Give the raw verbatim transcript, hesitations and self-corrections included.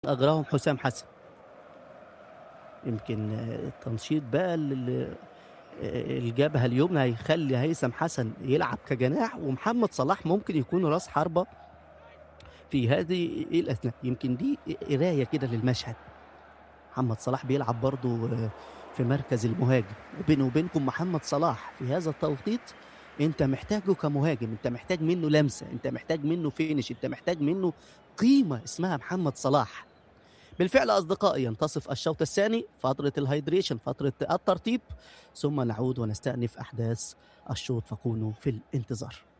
أجراهم حسام حسن. يمكن التنشيط بقى ال ال آآ الجبهة اليمنى هيخلّي هيثم حسن يلعب كجناح، ومحمد صلاح ممكن يكون راس حربة في هذه الأثناء. يمكن دي ق قراية كده للمشهد. محمد صلاح بيلعب برضه في مركز المهاجم، وبيني وبينكم محمد صلاح في هذا التوقيت أنت محتاجه كمهاجم، أنت محتاج منه لمسة، أنت محتاج منه finish، أنت محتاج منه قيمة اسمها محمد صلاح. بالفعل أصدقائي ينتصف الشوط الثاني، فترة الhydration، فترة الترطيب، ثم نعود ونستأنف أحداث الشوط، فكونوا في الانتظار.